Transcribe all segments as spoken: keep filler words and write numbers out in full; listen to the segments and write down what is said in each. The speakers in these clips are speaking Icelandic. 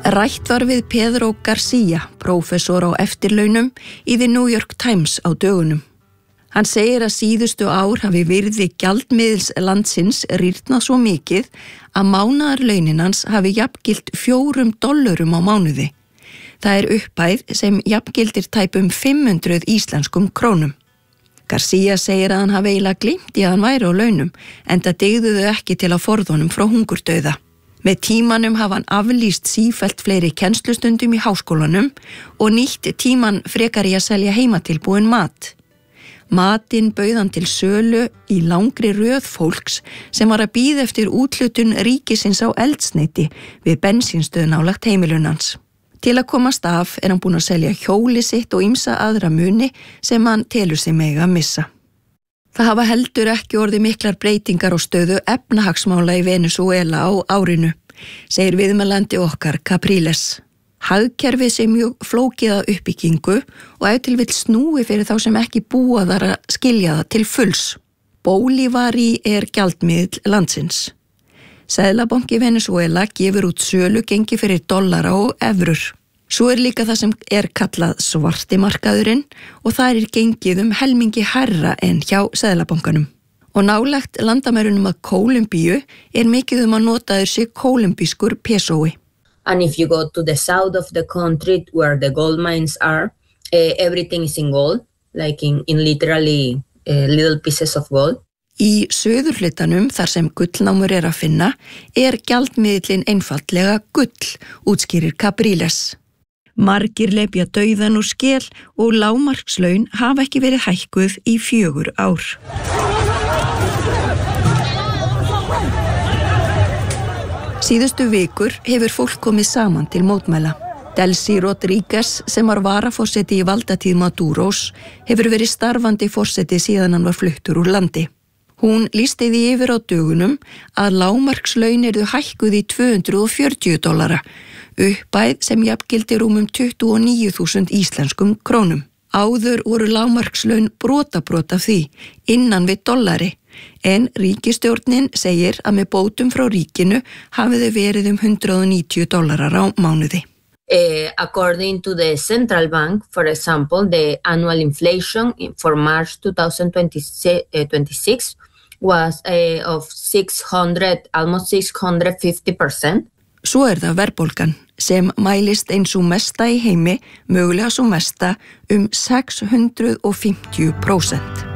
Rætt var við Pedro Garcia, prófessor á eftirlaunum í The New York Times á dögunum. Hann segir að síðustu ár hafi virði gjaldmiðils landsins rýrnað svo mikið að mánaðarlaunin hans hafi jafngilt fjórum dollurum á mánuði. Það er upphæð sem jafngildir tæpum fimm hundruð íslenskum krónum. Garcia segir að hann hafi eiginlega gleymt í að hann væri á launum, enda dygðu þau ekki til að forða honum frá hungurdauða. Með tímanum hafa hann aflýst sífellt fleiri kennslustundum í háskólanum og nýtt tíman frekar í að selja heimatilbúin mat. Matinn bauð hann til sölu í langri röð fólks sem var að bíða eftir úthlutun ríkisins á eldsneyti við bensínstöð nálægt heimilunans. Til að komast af er hann búinn að selja hjóli sitt og ýmsa aðra muni sem hann telur sig mega að missa. Það hafa heldur ekki orðið miklar breytingar á stöðu efnahagsmála í Venezuela á árinu, segir viðmælandi okkar Capriles. Hagkerfið sé mjög flókið að uppbyggingu og ef til vill snúi fyrir þá sem ekki búa þar að skilja það til fulls. Bolívari er gjaldmiðill landsins. Seðlabanki Venezuela gefur út sölugengi fyrir dollara og evrur. Svo er líka það sem er kallað svarti markaðurinn og það er gengið um helmingi hærra en hjá Seðlabankanum. Og nálægt landamærunum að Kólumbíu er mikið um að nota þessi kólumbískur pesói. And if you go to the south of the country where the gold mines are, uh, everything is in gold, like in, in literally uh, little pieces of gold. Í söðurhlutanum þar sem gullnámur er að finna er gjaldmiðillinn einfaldlega gull, útskýrir Capriles. Margir lepja dauðan úr skel og lágmarkslaun hafa ekki verið hækkuð í fjögur ár. Síðustu vikur hefur fólk komið saman til mótmæla. Delcy Rodríguez, sem var varaforseti í valdatíð Maduros, hefur verið starfandi forseti síðan hann var fluttur úr landi. Hún lýsti því yfir á dögunum að lágmarkslaun yrðu hækkuð í tvö hundruð fjörutíu dollara, uppæð sem jafngildir rúmum tuttugu og níu þúsund íslenskum krónum. Áður voru lágmarkslaun brotabrot af því, innan við dollari, en ríkisstjórnin segir að með bótum frá ríkinu hafi þau verið um hundrað og níutíu dollarar á mánuði. Uh, according to the central bank, for example, the annual inflation for March twenty twenty-six was uh, of six hundred, almost six hundred fifty percent. Svo er það verðbólgan sem mælist eins og mesta í heimi, mögulega svo mesta um sex hundruð fimmtíu prósent.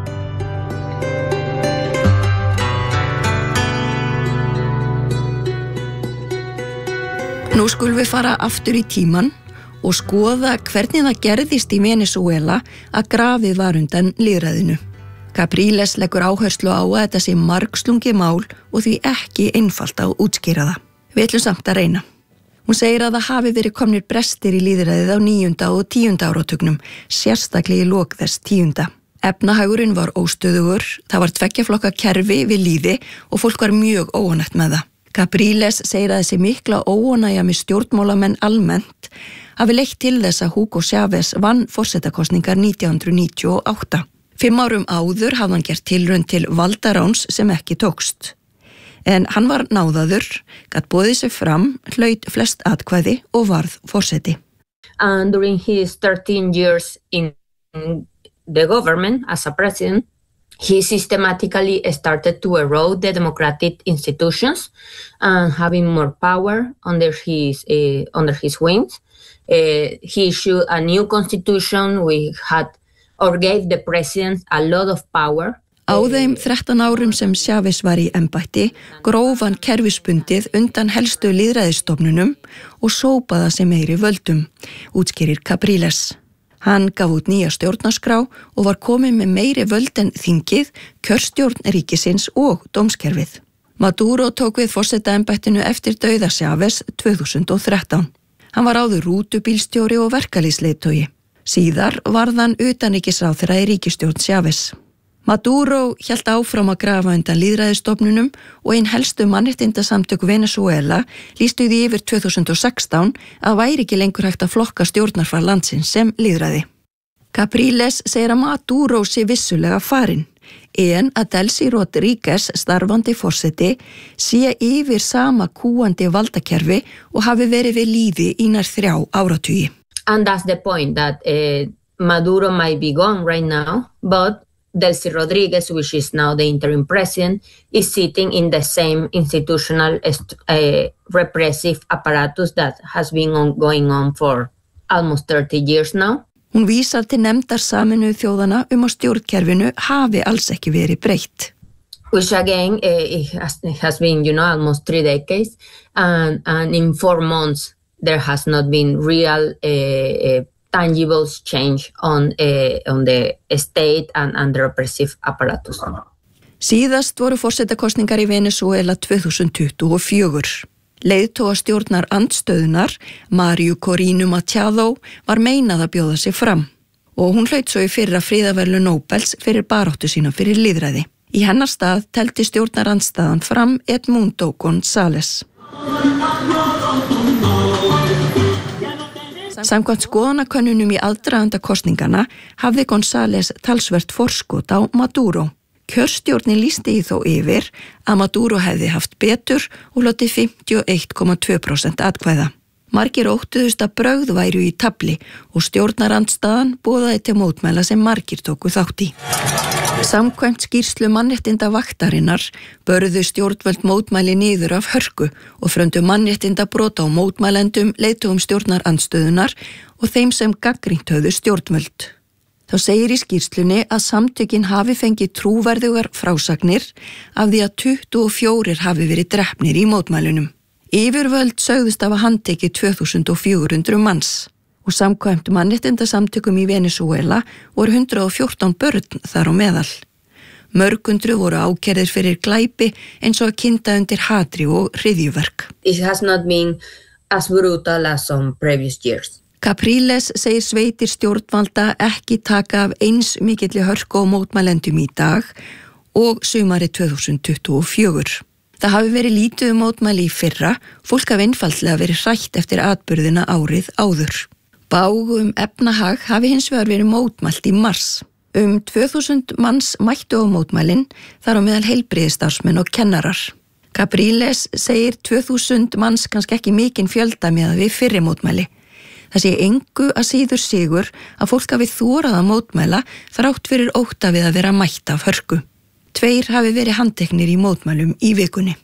Nú skulum við fara aftur í tíman og skoða hvernig það gerðist í Venezuela að grafið var undan lýðræðinu. Capriles leggur áherslu á að þetta sé margslungið mál og því ekki einfalt að útskýra það. Við ætlum samt að reyna. Hún segir að það hafi verið komnir brestir í lýðræðið á níunda og tíunda áratugnum, sérstaklega í lok þess tíunda. Efnahagurinn var óstöðugur, það var tveggjaflokka kerfi við lýði og fólk var mjög óánægt með það. Capriles segir að þessi mikla óánægja með stjórnmálamenn almennt hafi leitt til þess að Hugo Chávez vann forsetakosningar nítján hundruð níutíu og átta. Fimm árum áður hafði hann gert tilraun til valdaráns sem ekki tókst. En hann var náðaður, gat boðið sig fram, hlaut flest atkvæði og varð forseti. And during his thirteen years in the government as a president, he systematically started to erode the democratic institutions and having more power under his uh, under his wings. Uh, he issued a new constitution. We had or gave the president a lot of power. Á þeim þrettán árum sem Chávez var í embætti gróf hann kerfisbundið undan helstu lýðræðisstofnunum og sópaða sem meiri völdum, útskýrir Capriles. Hann gaf út nýja stjórnarskrá og var kominn með meiri völd en þingið, kjörstjórn ríkisins og dómskerfið. Maduro tók við forsetaembættinu eftir dauða Chávez tvö þúsund og þrettán. Hann var áður rútubílstjóri og verkalýðsleiðtogi. Síðar varð hann utanríkisráðherra í ríkisstjórn Chávez. Maduro hélt áfram að grafa undan lýðræðisstofnunum og ein helstu mannréttindasamtök Venezuela lýstu því yfir tvö þúsund og sextán að væri ekki lengur hægt að flokka stjórnarfar landsins sem lýðræði. Capriles segir að Maduro sé vissulega farinn, en að Delcy Rodríguez, starfandi forseti, sé yfir sama kúandi valdakerfi og hafi verið við lífi í nær þrjá áratugi. And that's the point, that uh, Maduro might be gone right now, but Delcy Rodríguez, which is now the interim president, is sitting in the same institutional uh, repressive apparatus that has been on, going on for almost thirty years now. Hún vísar til nefndar Sameinuðu þjóðanna um að stjórnkerfinu hafi alls ekki verið breytt. Which again, uh, it, has, it has been, you know, almost three decades, and, and in four months there has not been real uh, uh, tangible change on, uh, on the state and, and the repressive apparatus. Síðast voru forsetakosningar í Venezuela tvö þúsund tuttugu og fjögur. Leiðtogastjórnar andstöðunar, Mario Corina Machado, var meinað að bjóða sig fram og hún hlaut svo í fyrra friðarverðlaun Nóbels fyrir baráttu sína fyrir lýðræði. Í hennar stað teldi stjórnar andstæðan fram Edmundo González. Samkvæmt skoðanakönnunum í aðdraganda kosningana hafði González talsvert forskot á Maduro. Kjörstjórnin lýsti í þó yfir að Maduro hefði haft betur og hlotið fimmtíu og eitt komma tvö prósent atkvæða. Margir óttuðust að brögð væru í tafli og stjórnarandstaðan boðaði til mótmæla sem margir tóku þátt í. Samkvæmt skýrslu mannréttinda vaktarinnar börðu stjórnvöld mótmæli niður af hörku og fröndu mannréttinda brota á mótmælendum, leiðtogum stjórnarandstöðunar og þeim sem gagnrýnt höfðu stjórnvöld. Þá segir í skýrslunni að samtökin hafi fengið trúverðugar frásagnir af því að tuttugu og fjórir hafi verið drepnir í mótmælunum. Yfirvöld sögðust af að handtekið tvö þúsund fjögur hundruð manns og samkvæmt mannréttindasamtökum í Venezuela voru hundrað og fjórtán börn þar á meðal. Mörgundru voru ákærðir fyrir glæpi eins og að kynda undir hatri og hryðjuverk. It has not been as brutal as some previous years. Capriles segir sveitir stjórnvalda ekki taka af eins mikilli hörku og mótmælendum í dag og sumarið tvö þúsund tuttugu og fjögur. Það hafi verið lítið um mótmæli í fyrra, fólk hafi einfaldlega verið hrætt eftir atburðina árið áður. Bágu um efnahag hafi hins vegar verið mótmælt í mars. Um tvö þúsund manns mættu á mótmælin, þar á meðal heilbrigðisstarfsmenn og kennarar. Capriles segir tvö þúsund manns kannski ekki mikinn fjölda með við fyrri mótmæli. Það sé engu að síður sigur að fólk hafi þorað að mótmæla þrátt fyrir ótta við að vera mætt af hörku. Tveir hafi verið handteknir í mótmælum í vikunni.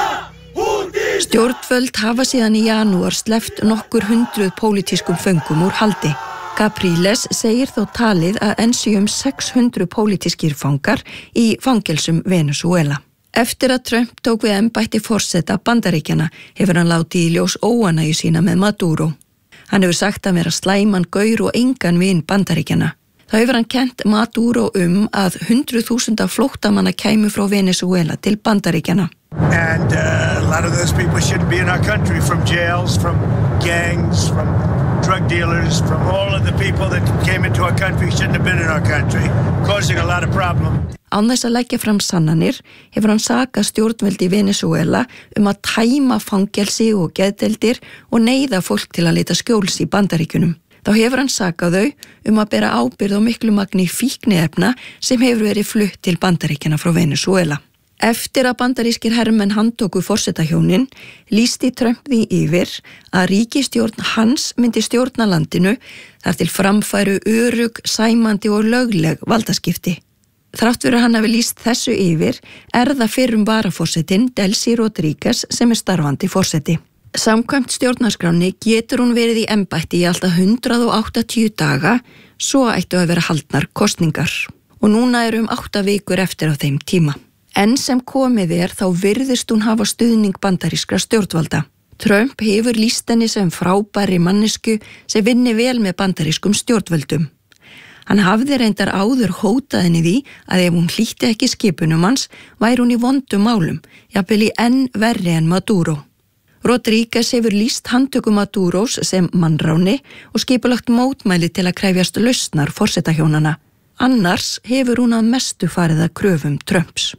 Stjórnvöld hafa síðan í janúar sleppt nokkur hundruð pólitískum föngum úr haldi. Capriles segir þó talið að enn séu um sex hundruð pólitískir fangar í fangelsum Venezuela. Eftir að Trump tók við embætti forseta Bandaríkjanna hefur hann látið í ljós óánægju sína með Maduro. Hann hefur sagt að vera slæman gaur og engan vin Bandaríkjanna. Þá hefur hann kent Maduro um að hundruð þúsunda flóttamanna kæmu frá Venezuela til Bandaríkjanna. And uh, a lot of those people shouldn't be in our country, from jails, from gangs, from drug dealers, from all of the people that came into our country shouldn't have been in our country, causing a lot of problems. Án þess að leggja fram sannanir hefur hann sakað stjórnvöld í Venezuela um að tæma fangelsi og geðdeildir og neyða fólk til að leita skjóls í Bandaríkjunum. Þá hefur hann sakað þau um að bera ábyrgð á miklu magni fíkniefna sem hefur verið flutt til Bandaríkjanna frá Venezuela. Eftir að bandarískir hermenn handtóku forsetahjónin lýsti Trump því yfir að ríkisstjórn hans myndi stjórna landinu þar til framfæru örugg, sæmandi og lögleg valdaskipti. Þrátt fyrir að hann hafi lýst þessu yfir er það fyrrum varaforsetinn Delcy Rodríguez sem er starfandi forseti. Samkvæmt stjórnarskráni getur hún verið í embætti í alltaf hundrað og áttatíu daga, svo ættu að vera haldnar kosningar. Og núna eru um átta vikur eftir á þeim tíma. Enn sem komið er þá virðist hún hafa stuðning bandarískra stjórnvalda. Trump hefur lýst henni sem frábæri mannesku sem vinni vel með bandarískum stjórnvöldum. Hann hafði reyndar áður hótað henni því að ef hún hlýtti ekki skipunum hans væri hún í vondum málum, jafnvel í enn verri en Maduro. Rodríguez hefur lýst handtöku Maduros sem mannráni og skipulagt mótmæli til að krefjast lausnar forsetahjónana. Annars hefur hún að mestu farið að kröfum Trumps.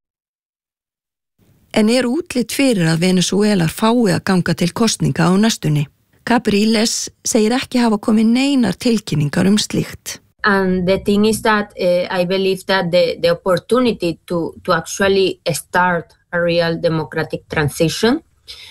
En er útlit fyrir að Venezuelar fái að ganga til kosninga á næstunni? Capriles segir ekki hafa komið neinar tilkynningar um slíkt. And the thing is that uh, I believe that the, the opportunity to, to actually start a real democratic transition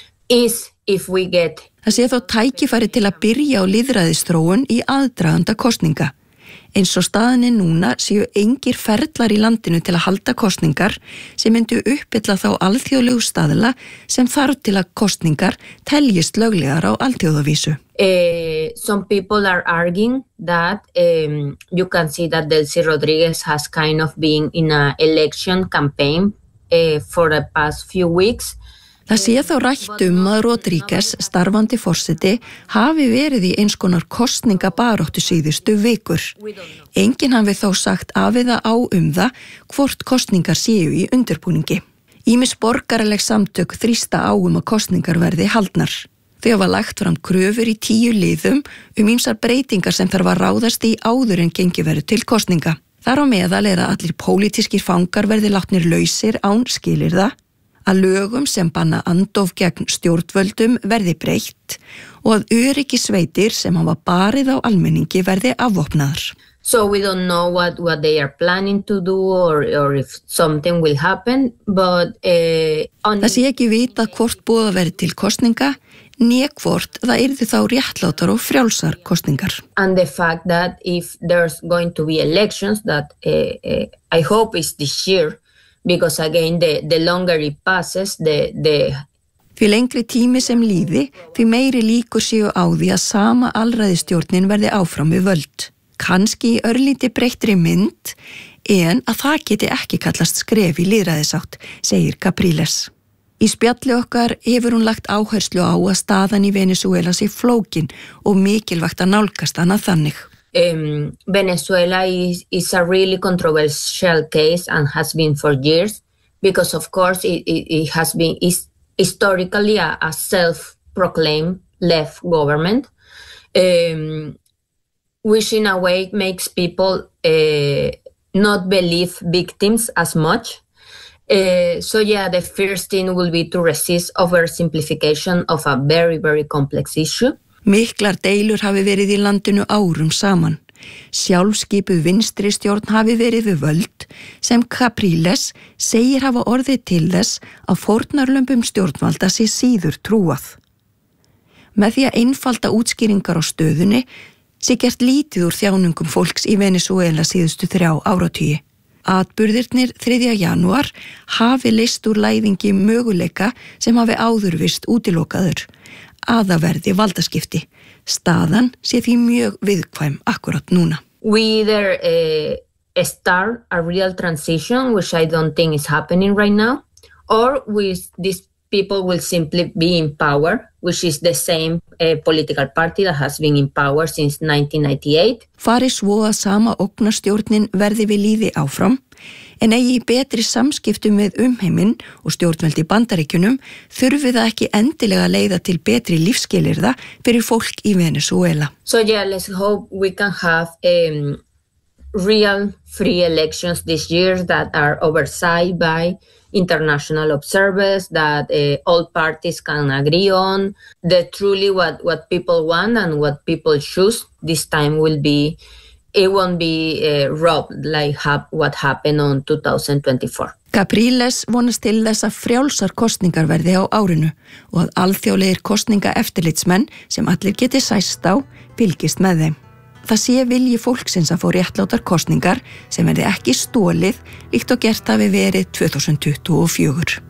is if we get... Það sé þó tækifæri til að byrja á lýðræðisþróun í aðdraganda kosninga. Eins og staðan er núna séu engir ferlar í landinu til að halda kosningar sem myndu uppfylla þá alþjóðlegu staðla sem þarf til að kosningar teljist löglegar á alþjóðavísu. Uh, some people are arguing that um, you can see that Delcy Rodriguez has kind of been in an election campaign uh, for the past few weeks. Það sé þá rætt um að Rodríguez, starfandi forseti, hafi verið í eins konar kosningabaráttu síðustu vikur. Enginn hafi þó sagt af eða á um það hvort kosningar séu í undirbúningi. Ýmis borgaraleg samtök þrýsta á um að kosningar verði haldnar. Þau hafa lagt fram kröfur í tíu liðum um ýmsar breytingar sem þarf að ráðast í áður en gengi verið til kosninga. Þar á meðal er að allir pólitískir fangar verði látnir lausir án skilyrða, að lögum sem banna andof gegn stjórnvöldum verði breytt og að öryggissveitir sem hafa barið á almenningi verði afvopnaðar. So we don't know what, what they are planning to do or, or if something will happen, but... Uh, on... Það sé ekki vitað hvort búið að verði til kosninga, né hvort það yrði þá réttlátar og frjálsar kosningar. And the fact that if there's going to be elections, that uh, uh, I hope is this year, because again, the, the longer it passes, the, the... Því lengri tími sem líði, því meiri líkur séu á því að sama alræðistjórnin verði áfram við völd. Kannski í örlíti breyttri mynd, en að það geti ekki kallast skref í lýðræðisátt, segir Capriles. Í spjalli okkar hefur hún lagt áherslu á að staðan í Venezuela sé flókin og mikilvægt að nálgast hana þannig. Um, Venezuela is, is a really controversial case and has been for years because, of course, it, it, it has been is historically a, a self-proclaimed left government, um, which in a way makes people uh, not believe victims as much. Uh, so, yeah, the first thing will be to resist oversimplification of a very, very complex issue. Miklar deilur hafi verið í landinu árum saman. Sjálfskipuð vinstri stjórn hafi verið við völd sem Capriles segir hafa orðið til þess að fórnarlömbum stjórnvalda sé síður trúað. Með því að einfalda útskýringar á stöðunni sé gert lítið úr þjánungum fólks í Venezuela síðustu þrjá áratugi. Atburðirnir þriðja janúar hafi leyst úr læðingi möguleika sem hafi áðurvist útilokaður. Að það verði valdaskipti. Staðan sé því mjög viðkvæm akkurat núna. We either uh, start a real transition, which I don't think is happening right now, or we, these people will simply be in power, which is the same uh, political party that has been in power since nineteen ninety-eight. Fari svo að sama ógnarstjórnin verði við líði áfram, en eigi í betri samskiptum við umheiminn og stjórnveldi Bandaríkjunum þurfi það ekki endilega leiða til betri lífsskilyrða fyrir fólk í Venezuela. So yeah, let's hope we can have um, real free elections this year that are oversight by international observers, that uh, all parties can agree on, that truly what, what people want and what people choose this time will be, it won't be uh, robbed like hap- what happened on two thousand twenty-four. Capriles vonast til þess að frjálsar kosningar verði á árinu og að alþjóðlegir kosninga eftirlitsmenn sem allir geti sæst á fylgist með þeim. Það sé vilji fólksins að fá réttlátar kosningar sem verði ekki stólið líkt og gert hafi verið tvö þúsund tuttugu og fjögur.